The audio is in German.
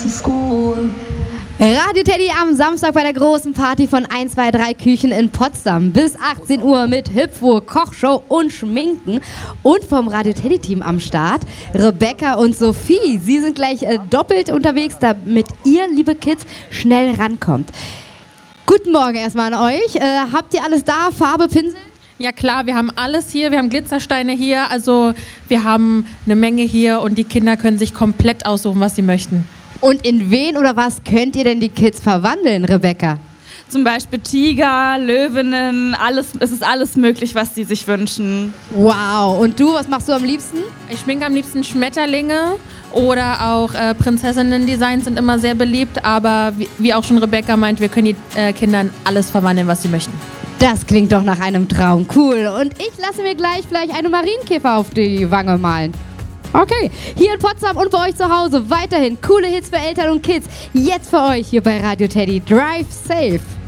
Radio Teddy am Samstag bei der großen Party von 123 Küchen in Potsdam. Bis 18 Uhr mit Hüpfburg, Kochshow und Schminken. Und vom Radio Teddy Team am Start Rebecca und Sophie. Sie sind gleich doppelt unterwegs, damit ihr, liebe Kids, schnell rankommt. Guten Morgen erstmal an euch. Habt ihr alles da? Farbe, Pinsel? Ja klar, wir haben alles hier, wir haben Glitzersteine hier, also wir haben eine Menge hier und die Kinder können sich komplett aussuchen, was sie möchten. Und in wen oder was könnt ihr denn die Kids verwandeln, Rebecca? Zum Beispiel Tiger, Löwinnen, es ist alles möglich, was sie sich wünschen. Wow, und du, was machst du am liebsten? Ich schminke am liebsten Schmetterlinge oder auch Prinzessinnen-Designs sind immer sehr beliebt, aber wie auch schon Rebecca meint, wir können die Kindern alles verwandeln, was sie möchten. Das klingt doch nach einem Traum. Cool. Und ich lasse mir gleich eine Marienkäfer auf die Wange malen. Okay, hier in Potsdam und bei euch zu Hause weiterhin coole Hits für Eltern und Kids. Jetzt für euch hier bei Radio Teddy. Drive safe.